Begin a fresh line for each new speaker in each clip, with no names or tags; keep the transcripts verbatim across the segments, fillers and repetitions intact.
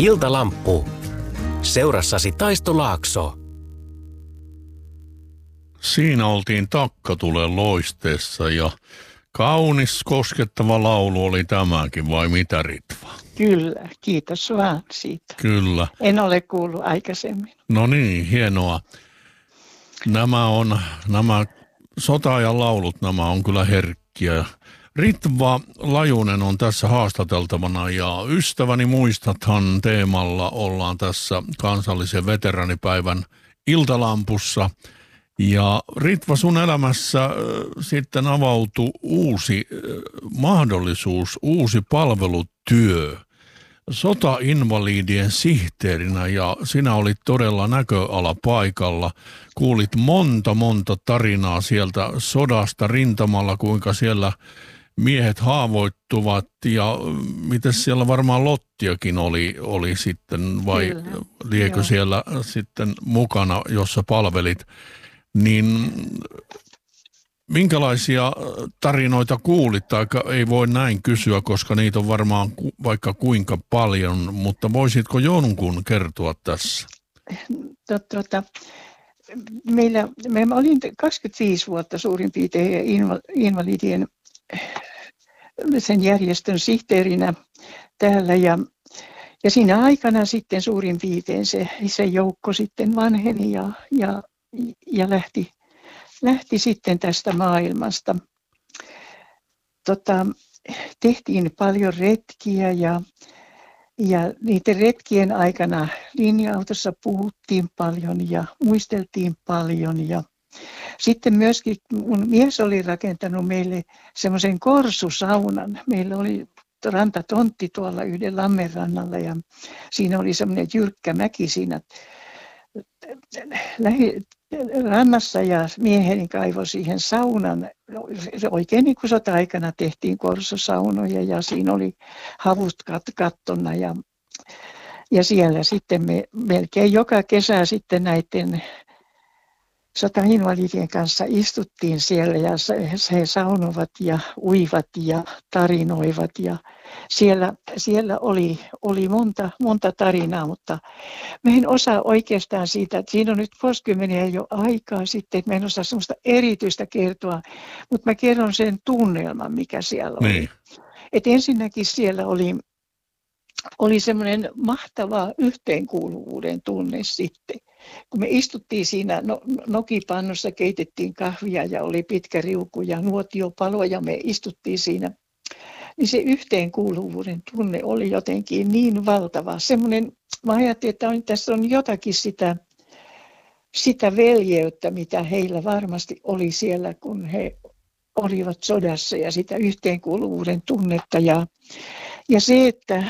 Iltalamppu. Seurassasi Taisto Laakso.
Siinä oltiin Takkatulen loisteessa ja kaunis koskettava laulu oli tämäkin, vai mitä Ritva?
Kyllä, kiitos vaan siitä.
Kyllä.
En ole kuullut aikaisemmin.
No niin, hienoa. Nämä on, nämä sota-ajan laulut, nämä on kyllä herkkiä. Ritva Lajunen on tässä haastateltavana ja ystäväni muistathan teemalla ollaan tässä kansallisen veteraanipäivän iltalampussa. Ja Ritva, sun elämässä äh, sitten avautui uusi äh, mahdollisuus, uusi palvelutyö sotainvalidien sihteerinä ja sinä olit todella näköala paikalla. Kuulit monta monta tarinaa sieltä sodasta rintamalla, kuinka siellä miehet haavoittuvat ja miten siellä varmaan Lottiakin oli, oli sitten vai
Kyllä,
liekö
joo.
siellä sitten mukana, jossa palvelit. Niin minkälaisia tarinoita kuulit, tai ei voi näin kysyä, koska niitä on varmaan ku, vaikka kuinka paljon, mutta voisitko jonkun kertoa tässä?
Tuota, meillä, mä olin kaksikymmentäviisi vuotta suurin piirtein invalidien sen järjestön sihteerinä täällä ja, ja siinä aikana sitten suurin piirtein se, se joukko sitten vanheni ja, ja, ja lähti, lähti sitten tästä maailmasta. Tota, tehtiin paljon retkiä ja, ja niiden retkien aikana linja-autossa puhuttiin paljon ja muisteltiin paljon ja sitten myöskin mun mies oli rakentanut meille semmoisen korsusaunan. Meillä oli rantatontti tuolla yhden lammen rannalla ja siinä oli semmoinen jyrkkä mäki siinä rannassa ja mieheni kaivoi siihen saunan. Oikein niin kuin sota-aikana tehtiin korsusaunoja ja siinä oli havut kat- kattona ja, ja siellä sitten me melkein joka kesä sitten näiden sotainvalidien kanssa istuttiin siellä ja he saunovat ja uivat ja tarinoivat ja siellä, siellä oli, oli monta, monta tarinaa, mutta mä en osaa oikeastaan siitä, että siinä on nyt vuosikymmeniä jo aikaa sitten, että mä en osaa sellaista erityistä kertoa, mutta mä kerron sen tunnelman, mikä siellä oli.
Niin.
Et ensinnäkin siellä oli, oli semmoinen mahtava yhteenkuuluvuuden tunne sitten. Kun me istuttiin siinä nokipannussa, keitettiin kahvia ja oli pitkä riuku ja nuotiopalo ja me istuttiin siinä, niin se yhteenkuuluvuuden tunne oli jotenkin niin valtava. Semmoinen, mä ajattelin, että on, tässä on jotakin sitä, sitä veljeyttä, mitä heillä varmasti oli siellä, kun he olivat sodassa ja sitä yhteenkuuluvuuden tunnetta. Ja, ja se, että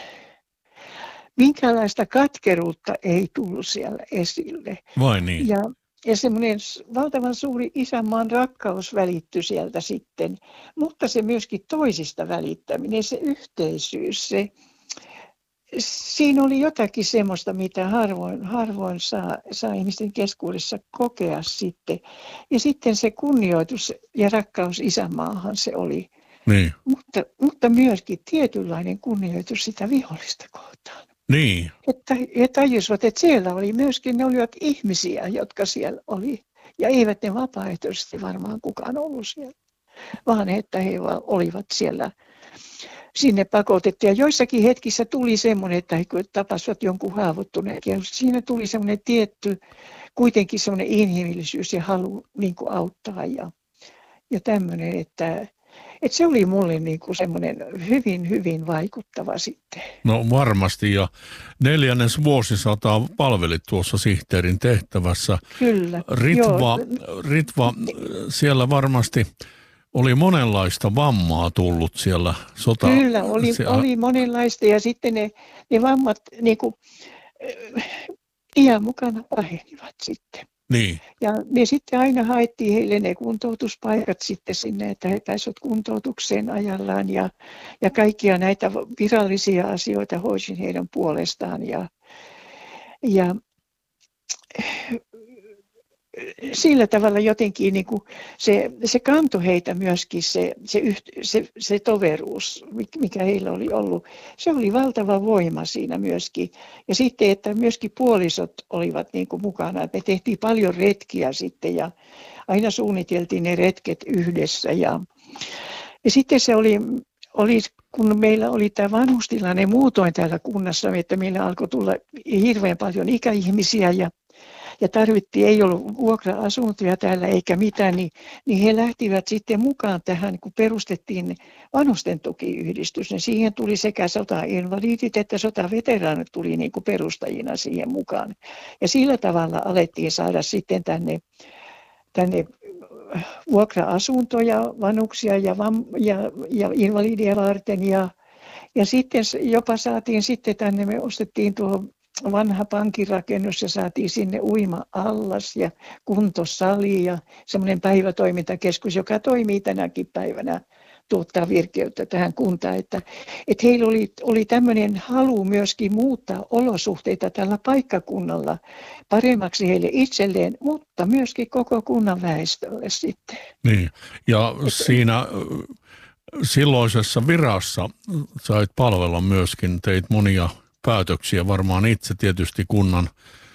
minkälaista katkeruutta ei tullut siellä esille.
Vai niin?
Ja, ja semmoinen valtavan suuri isänmaan rakkaus välittyi sieltä sitten, mutta se myöskin toisista välittäminen, se yhteisyys, se, siinä oli jotakin semmoista, mitä harvoin, harvoin saa, saa ihmisten keskuudessa kokea sitten. Ja sitten se kunnioitus ja rakkaus isänmaahan se oli,
Niin.
mutta, mutta myöskin tietynlainen kunnioitus sitä vihollista kohtaan.
Niin.
Että he tajusivat, että siellä oli myöskin, ne olivat ihmisiä, jotka siellä oli. Ja eivät ne vapaaehtoisesti varmaan kukaan ollut siellä, vaan että he olivat siellä sinne pakotettu. Ja joissakin hetkissä tuli semmoinen, että he tapasivat jonkun haavoittuneen. Ja siinä tuli semmoinen tietty, kuitenkin semmoinen inhimillisyys ja halu niin kuin auttaa ja, ja tämmöinen, että Että se oli mulle niin kuin semmoinen hyvin, hyvin vaikuttava sitten.
No varmasti, ja neljännes vuosisataa palvelit tuossa sihteerin tehtävässä.
Kyllä.
Ritva,
Joo.
Ritva, siellä varmasti oli monenlaista vammaa tullut siellä sota.
Kyllä, oli,
siellä...
oli monenlaista ja sitten ne, ne vammat niin kuin, iän mukana pahenivat sitten.
Niin.
Ja me sitten aina haettiin heille ne kuntoutuspaikat sitten sinne, että he pääsivät kuntoutukseen ajallaan ja, ja kaikkia näitä virallisia asioita hoisin heidän puolestaan. Ja, ja sillä tavalla jotenkin niin kuin se, se kantoi heitä myöskin, se, se, yht, se, se toveruus, mikä heillä oli ollut. Se oli valtava voima siinä myöskin. Ja sitten, että myöskin puolisot olivat niin kuin mukana. Me tehtiin paljon retkiä sitten ja aina suunniteltiin ne retket yhdessä. Ja, ja sitten se oli, oli, kun meillä oli tämä vanhustilanne muutoin täällä kunnassa, että meillä alkoi tulla hirveän paljon ikäihmisiä ja ja tarvittiin, ei ollut vuokra-asuntoja täällä eikä mitään, niin, niin he lähtivät sitten mukaan tähän, kun perustettiin vanhusten tukiyhdistys. Ja siihen tuli sekä sotainvalidit että sotaveteraanit tuli niin kuin perustajina siihen mukaan. Ja sillä tavalla alettiin saada sitten tänne, tänne vuokra-asuntoja, vanhuksia ja, vam, ja, ja invalidia varten. Ja, ja sitten jopa saatiin sitten tänne, me ostettiin tuohon vanha pankirakennus ja saatiin sinne uima-allas ja kuntosali ja semmoinen päivätoimintakeskus, joka toimii tänäkin päivänä, tuottaa virkeyttä tähän kuntaan. Että, että heillä oli, oli tämmöinen halu myöskin muuttaa olosuhteita tällä paikkakunnalla paremmaksi heille itselleen, mutta myöskin koko kunnan väestölle sitten.
Niin, ja että, siinä silloisessa virassa sait palvella myöskin, teit monia päätöksiä varmaan itse tietysti kunnan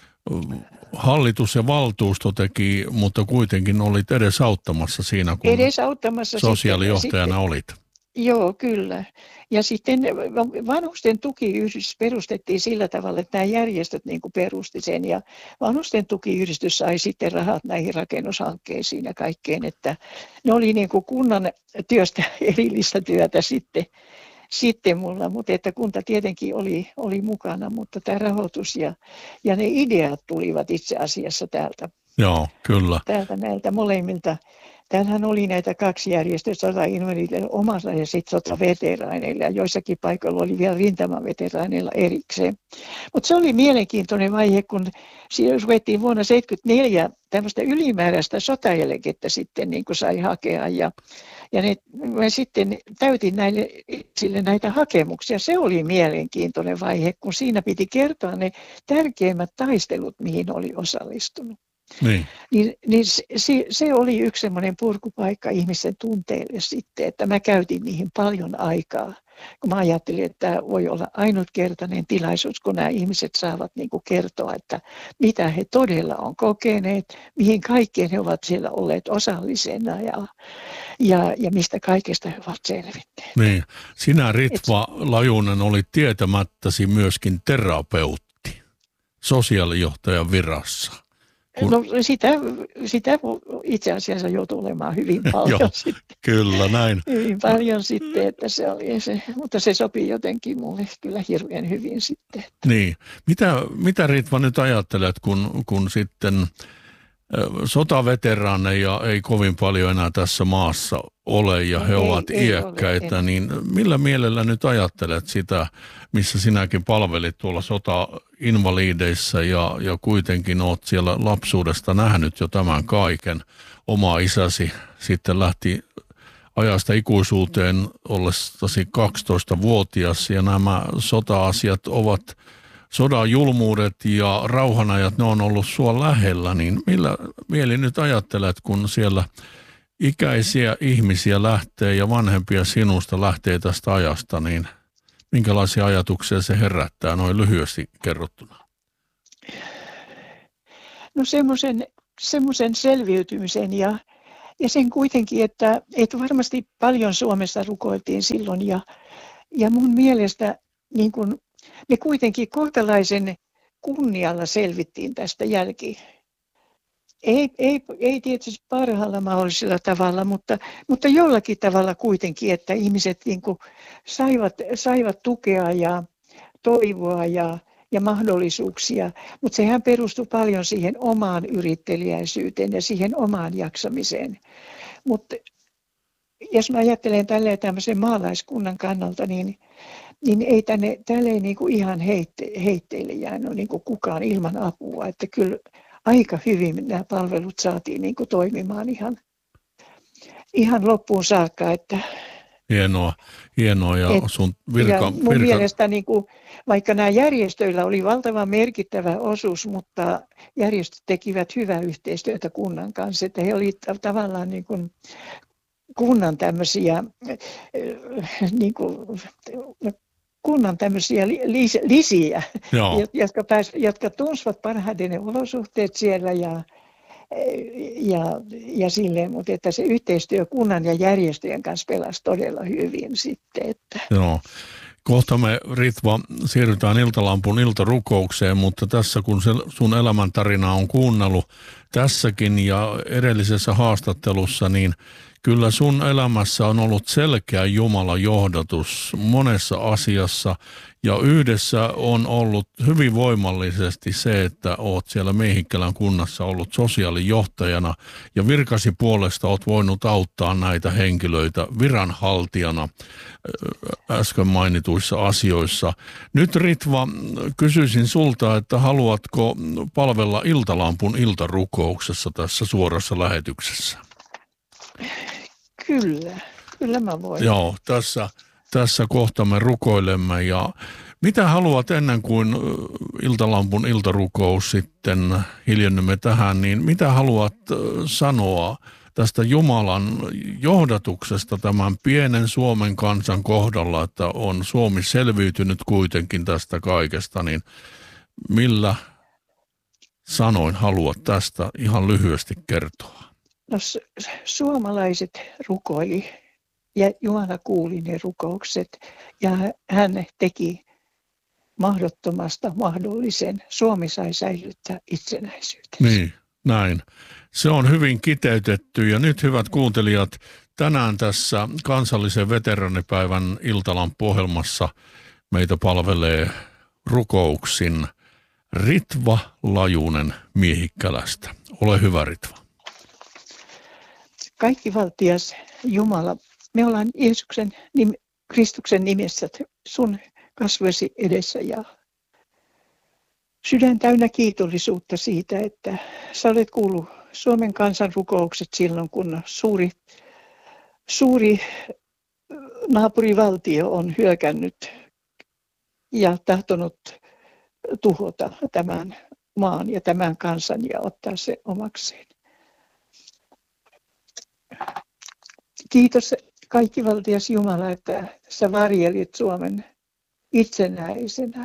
hallitus ja valtuusto teki, mutta kuitenkin olit edesauttamassa siinä, kun
edesauttamassa
sosiaalijohtajana
sitten,
olit.
Joo, kyllä. Ja sitten vanhusten tukiyhdistys perustettiin sillä tavalla, että nämä järjestöt niin kuin perusti sen. Ja vanhusten tukiyhdistys sai sitten rahat näihin rakennushankkeisiin ja kaikkeen, että ne oli niin kuin kunnan työstä erillistä työtä sitten. Sitten mulla, mutta että kunta tietenkin oli, oli mukana, mutta tämä rahoitus ja, ja ne ideat tulivat itse asiassa täältä.
Joo, kyllä.
Täältä näiltä molemmilta. Täällähän oli näitä kaksi järjestöä, sotainvalideille omassa ja sitten sotaveteraaneille, ja joissakin paikoilla oli vielä rintamaveteraaneilla erikseen. Mutta se oli mielenkiintoinen vaihe, kun ruvettiin vuonna tuhatyhdeksänsataaseitsemänkymmentäneljä tämmöistä ylimääräistä sotaeläkettä sitten niin kuin sai hakea, ja, ja ne, mä sitten täytin näille sille näitä hakemuksia. Se oli mielenkiintoinen vaihe, kun siinä piti kertoa ne tärkeimmät taistelut, mihin oli osallistunut.
Niin.
Niin, niin se, se oli yksi semmoinen purkupaikka ihmisen tunteille sitten, että mä käytin niihin paljon aikaa, kun mä ajattelin, että tämä voi olla ainutkertainen tilaisuus, kun nämä ihmiset saavat niin kuin kertoa, että mitä he todella on kokeneet, mihin kaikkeen he ovat siellä olleet osallisena ja, ja, ja mistä kaikesta he ovat selvinneet.
Niin. Sinä, Ritva Et... Lajunen, olit tietämättäsi myöskin terapeutti sosiaalijohtajan virassa.
Kun... No sitä, sitä itse asiassa joutui olemaan hyvin paljon
Joo,
sitten.
Kyllä, näin.
Hyvin paljon sitten, että se oli se, mutta se sopii jotenkin mulle kyllä hirveän hyvin sitten.
Niin. Mitä, mitä Ritva nyt ajattelet, kun, kun sitten sotaveteraaneja ei kovin paljon enää tässä maassa ole ja he ei, ovat ei iäkkäitä, ole, niin millä mielellä nyt ajattelet sitä, missä sinäkin palvelit tuolla sotainvalideissa ja, ja kuitenkin olet siellä lapsuudesta nähnyt jo tämän kaiken. Oma isäsi sitten lähti ajasta ikuisuuteen ollessasi kaksitoistavuotias ja nämä sota-asiat ovat sodan julmuudet ja rauhanajat, ne on ollut sua lähellä, niin millä mieli nyt ajattelet, kun siellä ikäisiä ihmisiä lähtee ja vanhempia sinusta lähtee tästä ajasta, niin minkälaisia ajatuksia se herättää noin lyhyesti kerrottuna?
No semmoisen, semmoisen selviytymisen ja, ja sen kuitenkin, että, että varmasti paljon Suomessa rukoiltiin silloin ja, ja mun mielestä niin kun me kuitenkin kohtalaisen kunnialla selvittiin tästä jälki. Ei, ei, ei tietysti parhaalla mahdollisella tavalla, mutta, mutta jollakin tavalla kuitenkin, että ihmiset niin kuin saivat, saivat tukea ja toivoa ja, ja mahdollisuuksia. Mutta sehän perustui paljon siihen omaan yritteliäisyyteen ja siihen omaan jaksamiseen. Mutta jos mä ajattelen tälleen tämmöisen maalaiskunnan kannalta, niin niin ei tänne, täällä ei niinku ihan heitte, heitteille jäänyt niinku kukaan ilman apua. Että kyllä aika hyvin nämä palvelut saatiin niinku toimimaan ihan, ihan loppuun saakka. Että,
Hienoa, hienoa ja
Et,
sun virka...
ja mun
virka...
mielestä niin kuin, vaikka nämä järjestöillä oli valtavan merkittävä osuus, mutta järjestöt tekivät hyvää yhteistyötä kunnan kanssa, että he olivat tavallaan niin kuin kunnan tämmöisiä niin kuin, kunnan tämmöisiä lisiä, jotka, pääs, jotka tunsivat parhaiten ne olosuhteet siellä ja, ja, ja silleen, mutta että se yhteistyö kunnan ja järjestöjen kanssa pelasi todella hyvin sitten. Että.
Joo. Kohta me, Ritva, siirrytään Iltalampun iltarukoukseen, mutta tässä kun se sun elämäntarina on kuunnellut tässäkin ja edellisessä haastattelussa, niin kyllä sun elämässä on ollut selkeä Jumalan johdatus monessa asiassa ja yhdessä on ollut hyvin voimallisesti se, että oot siellä Miehikkälän kunnassa ollut sosiaalijohtajana ja virkasi puolesta oot voinut auttaa näitä henkilöitä viranhaltijana äsken mainituissa asioissa. Nyt Ritva, kysyisin sulta, että haluatko palvella Iltalampun iltarukouksessa tässä suorassa lähetyksessä?
Kyllä, kyllä mä voin.
Joo, tässä, tässä kohta me rukoilemme ja mitä haluat ennen kuin Iltalampun iltarukous sitten hiljennymme tähän, niin mitä haluat sanoa tästä Jumalan johdatuksesta tämän pienen Suomen kansan kohdalla, että on Suomi selviytynyt kuitenkin tästä kaikesta, niin millä sanoin haluat tästä ihan lyhyesti kertoa?
No, suomalaiset rukoili ja Jumala kuuli ne rukoukset ja hän teki mahdottomasta mahdollisen. Suomi sai säilyttää itsenäisyytensä.
Niin, näin. Se on hyvin kiteytetty ja nyt hyvät kuuntelijat, tänään tässä kansallisen veteraanipäivän Iltalampu-ohjelmassa meitä palvelee rukouksin Ritva Lajunen Miehikkälästä. Ole hyvä, Ritva.
Kaikkivaltias Jumala, me ollaan Jeesuksen, nim, Kristuksen nimessä sun kasvoisi edessä ja sydän täynnä kiitollisuutta siitä, että sä olet kuullut Suomen kansan rukoukset silloin, kun suuri, suuri naapurivaltio on hyökännyt ja tahtonut tuhota tämän maan ja tämän kansan ja ottaa se omakseen. Kiitos kaikkivaltias Jumala, että sä varjelit Suomen itsenäisenä.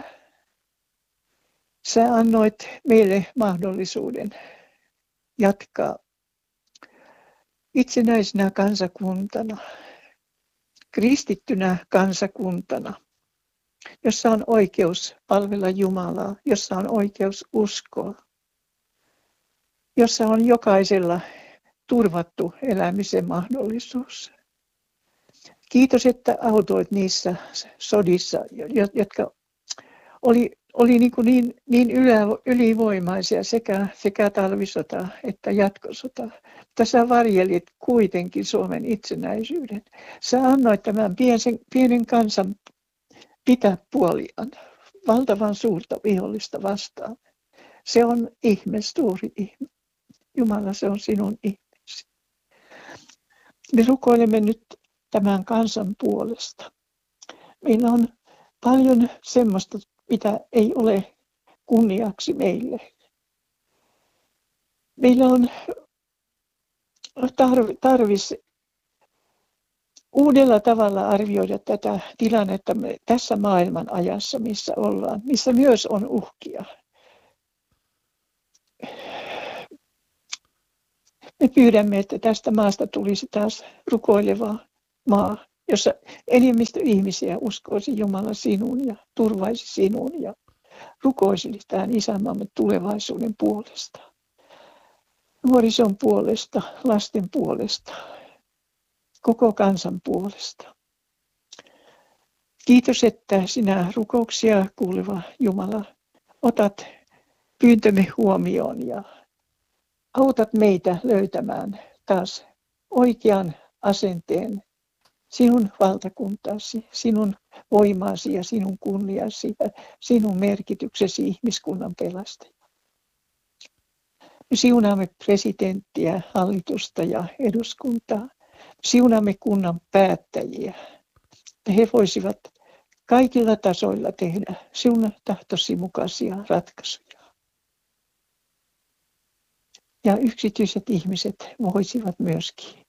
Sä annoit meille mahdollisuuden jatkaa itsenäisenä kansakuntana, kristittynä kansakuntana, jossa on oikeus palvella Jumalaa, jossa on oikeus uskoa, jossa on jokaisella turvattu elämisen mahdollisuus. Kiitos, että autoit niissä sodissa, jotka oli, oli niin, kuin niin, niin ylivoimaisia sekä, sekä talvisota että jatkosota. Mutta sä varjelit kuitenkin Suomen itsenäisyyden. Sä annoit tämän pienen, pienen kansan pitää puoliaan valtavan suurta vihollista vastaan. Se on ihme, suuri ihme. Jumala, se on sinun ihmeesi. Me rukoilemme nyt tämän kansan puolesta. Meillä on paljon semmoista, mitä ei ole kunniaksi meille. Meillä on tarvis uudella tavalla arvioida tätä tilannetta tässä maailman ajassa, missä ollaan, missä myös on uhkia. Me pyydämme, että tästä maasta tulisi taas rukoileva maa, jossa enemmistö ihmisiä uskoisi Jumala sinun ja turvaisi sinun ja rukoisi tämän isänmaamme tulevaisuuden puolesta. Nuorison puolesta, lasten puolesta, koko kansan puolesta. Kiitos, että sinä rukouksia kuuleva Jumala otat pyyntömme huomioon ja autat meitä löytämään taas oikean asenteen sinun valtakuntaasi, sinun voimaasi ja sinun kunniasi ja sinun merkityksesi ihmiskunnan pelastaja. Me siunaamme presidenttiä, hallitusta ja eduskuntaa. Siunaamme kunnan päättäjiä. että he voisivat kaikilla tasoilla tehdä sinun tahtosi mukaisia ratkaisuja. Ja yksityiset ihmiset voisivat myöskin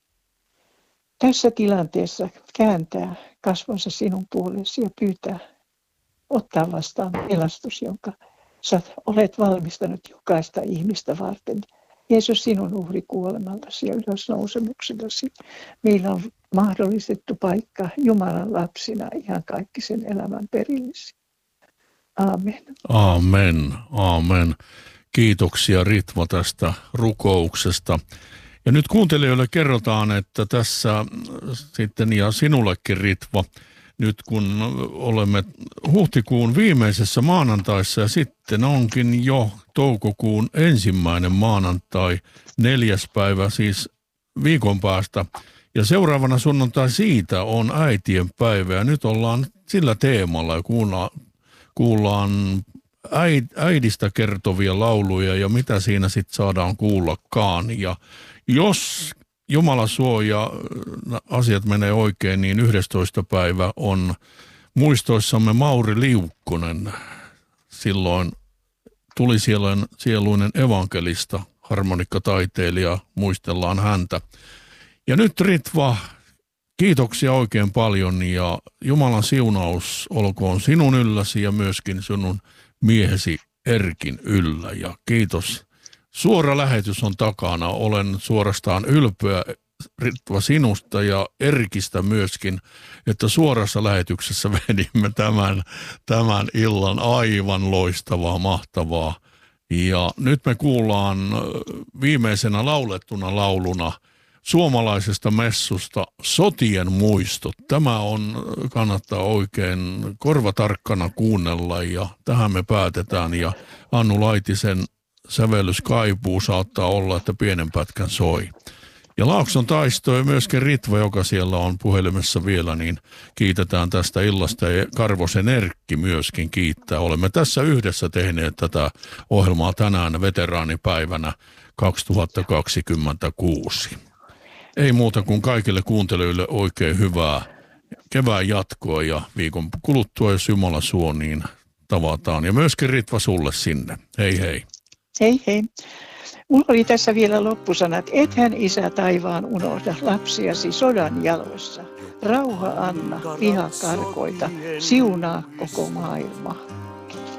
tässä tilanteessa kääntää kasvonsa sinun puolesi ja pyytää ottaa vastaan pelastus, jonka sä olet valmistanut jokaista ihmistä varten. Jeesus, sinun uhrikuolemallasi ja ylösnousemuksellasi meillä on mahdollistettu paikka Jumalan lapsina ihan kaikki sen elämän perillisi. Aamen.
Aamen, aamen. Kiitoksia Ritva tästä rukouksesta. Ja nyt kuuntelijoille kerrotaan, että tässä sitten ja sinullekin Ritva, nyt kun olemme huhtikuun viimeisessä maanantaissa ja sitten onkin jo toukokuun ensimmäinen maanantai, neljäs päivä siis viikon päästä. Ja seuraavana sunnuntai siitä on äitien päivä ja nyt ollaan sillä teemalla ja kuullaan, kuullaan äidistä kertovia lauluja ja mitä siinä sitten saadaan kuullakaan. Ja jos Jumala suoja, asiat menee oikein, niin yhdestoista päivä on muistoissamme Mauri Liukkonen. Silloin tuli siellä sieluinen evankelista, harmonikkataiteilija, muistellaan häntä. Ja nyt Ritva, kiitoksia oikein paljon ja Jumalan siunaus olkoon sinun ylläsi ja myöskin sinun miehesi Erkin yllä. Ja kiitos. Suora lähetys on takana. Olen suorastaan ylpeä Ritva sinusta ja Erkistä myöskin, että suorassa lähetyksessä vedimme tämän, tämän illan aivan loistavaa, mahtavaa. Ja nyt me kuullaan viimeisenä laulettuna lauluna suomalaisesta messusta Sotien muistot. Tämä on, kannattaa oikein korvatarkkana kuunnella ja tähän me päätetään. Ja Annu Laitisen sävellys kaipuu saattaa olla, että pienen pätkän soi. Ja Laakson taisto ja myöskin Ritva, joka siellä on puhelimessa vielä, niin kiitetään tästä illasta ja Karvosen Erkki myöskin kiittää. Olemme tässä yhdessä tehneet tätä ohjelmaa tänään veteraanipäivänä kaksituhattakaksikymmentäkuusi. Ei muuta kuin kaikille kuuntelijoille oikein hyvää kevään jatkoa ja viikon kuluttua, jos Jumala suo, niin tavataan. Ja myöskin Ritva sulle sinne. Hei hei.
Hei hei. Mulla oli tässä vielä loppusanat. Ethän Isä taivaan unohda lapsiasi sodan jaloissa. Rauha anna, viha karkoita, siunaa koko maailma.